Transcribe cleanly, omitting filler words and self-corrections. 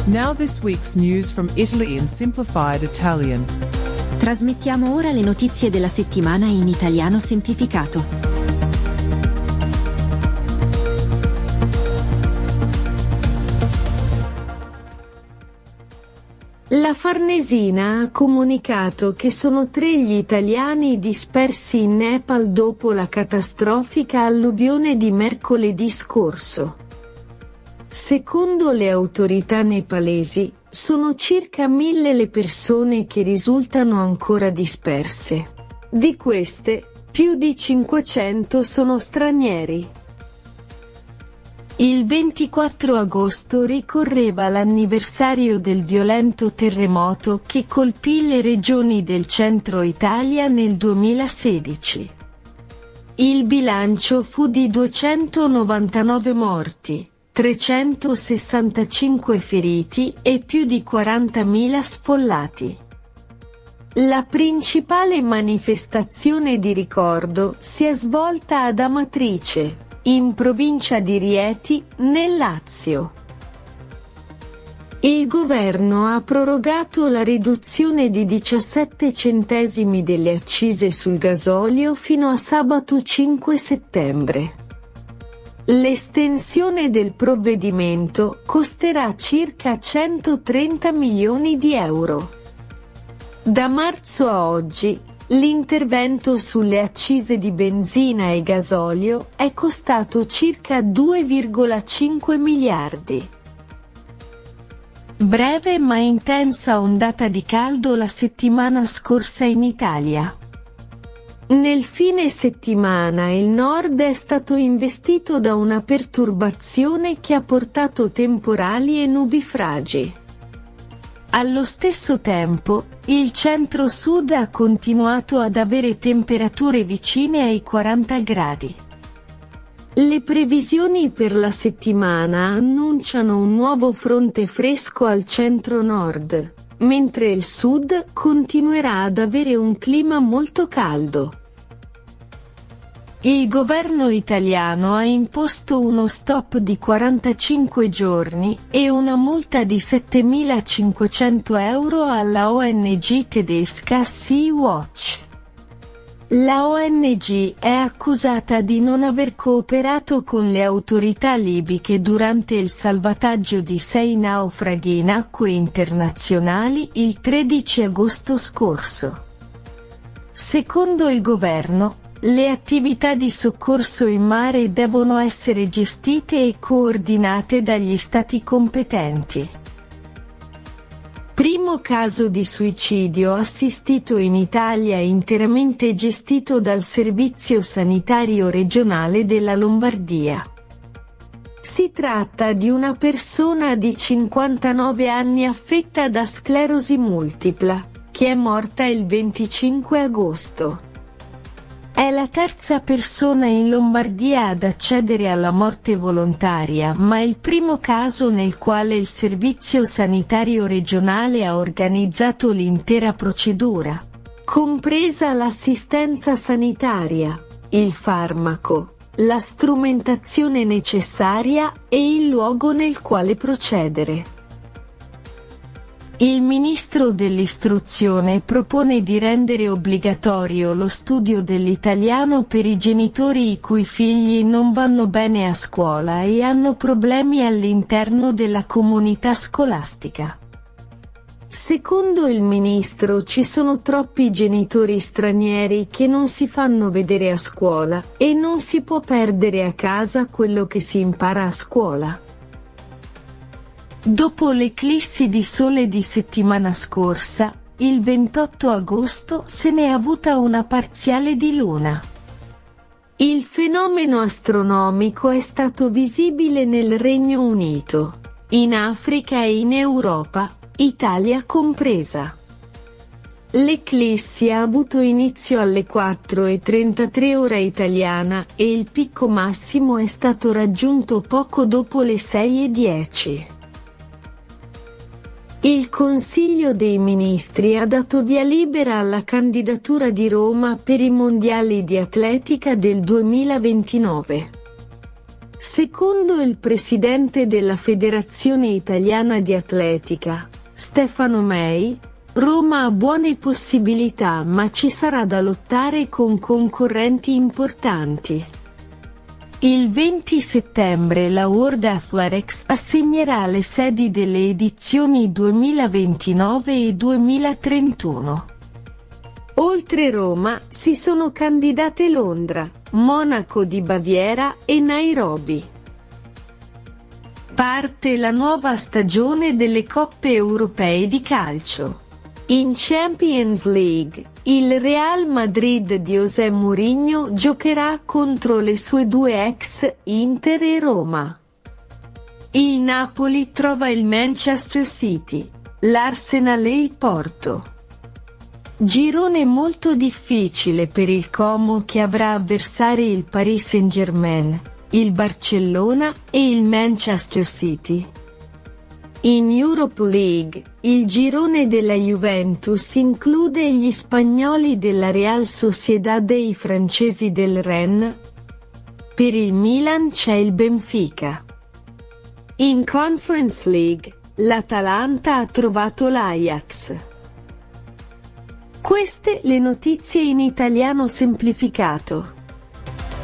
Now this week's news from Italy in simplified Italian. Trasmettiamo ora le notizie della settimana in italiano semplificato. La Farnesina ha comunicato che sono 3 gli italiani dispersi in Nepal dopo la catastrofica alluvione di mercoledì scorso. Secondo le autorità nepalesi, sono circa 1.000 le persone che risultano ancora disperse. Di queste, più di 500 sono stranieri. Il 24 agosto ricorreva l'anniversario del violento terremoto che colpì le regioni del centro Italia nel 2016. Il bilancio fu di 299 morti, 365 feriti e più di 40.000 sfollati. La principale manifestazione di ricordo si è svolta ad Amatrice, in provincia di Rieti, nel Lazio. Il governo ha prorogato la riduzione di 17 centesimi delle accise sul gasolio fino a sabato 5 settembre. L'estensione del provvedimento costerà circa 130 milioni di euro. Da marzo a oggi, l'intervento sulle accise di benzina e gasolio è costato circa 2,5 miliardi. Breve ma intensa ondata di caldo la settimana scorsa in Italia. Nel fine settimana il nord è stato investito da una perturbazione che ha portato temporali e nubifragi. Allo stesso tempo, il centro-sud ha continuato ad avere temperature vicine ai 40 gradi. Le previsioni per la settimana annunciano un nuovo fronte fresco al centro-nord, mentre il sud continuerà ad avere un clima molto caldo. Il governo italiano ha imposto uno stop di 45 giorni e una multa di 7.500 euro alla ONG tedesca Sea-Watch. La ONG è accusata di non aver cooperato con le autorità libiche durante il salvataggio di 6 naufraghi in acque internazionali il 13 agosto scorso. Secondo il governo, le attività di soccorso in mare devono essere gestite e coordinate dagli stati competenti. Primo caso di suicidio assistito in Italia interamente gestito dal Servizio Sanitario Regionale della Lombardia. Si tratta di una persona di 59 anni affetta da sclerosi multipla, che è morta il 25 agosto. È la terza persona in Lombardia ad accedere alla morte volontaria, ma è il primo caso nel quale il Servizio Sanitario Regionale ha organizzato l'intera procedura, compresa l'assistenza sanitaria, il farmaco, la strumentazione necessaria e il luogo nel quale procedere. Il ministro dell'istruzione propone di rendere obbligatorio lo studio dell'italiano per i genitori i cui figli non vanno bene a scuola e hanno problemi all'interno della comunità scolastica. Secondo il ministro ci sono troppi genitori stranieri che non si fanno vedere a scuola e non si può perdere a casa quello che si impara a scuola. Dopo l'eclissi di sole di settimana scorsa, il 28 agosto se n'è avuta una parziale di luna. Il fenomeno astronomico è stato visibile nel Regno Unito, in Africa e in Europa, Italia compresa. L'eclissi ha avuto inizio alle 4:33 ora italiana e il picco massimo è stato raggiunto poco dopo le 6:10. Il Consiglio dei Ministri ha dato via libera alla candidatura di Roma per i mondiali di atletica del 2029. Secondo il presidente della Federazione Italiana di Atletica, Stefano Mei, Roma ha buone possibilità, ma ci sarà da lottare con concorrenti importanti. Il 20 settembre la World Athletics assegnerà le sedi delle edizioni 2029 e 2031. Oltre Roma, si sono candidate Londra, Monaco di Baviera e Nairobi. Parte la nuova stagione delle coppe europee di calcio. In Champions League, il Real Madrid di José Mourinho giocherà contro le sue due ex Inter e Roma. Il Napoli trova il Manchester City, l'Arsenal e il Porto. Girone molto difficile per il Como, che avrà avversari il Paris Saint-Germain, il Barcellona e il Manchester City. In Europa League, il girone della Juventus include gli spagnoli della Real Sociedad e i francesi del Rennes. Per il Milan c'è il Benfica. In Conference League, l'Atalanta ha trovato l'Ajax. Queste le notizie in italiano semplificato.